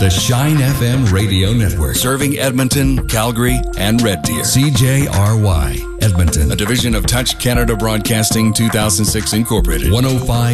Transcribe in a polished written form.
The Shine FM Radio Network. Serving Edmonton, Calgary, and Red Deer. CJRY, Edmonton. A division of Touch Canada Broadcasting 2006 Incorporated. 105.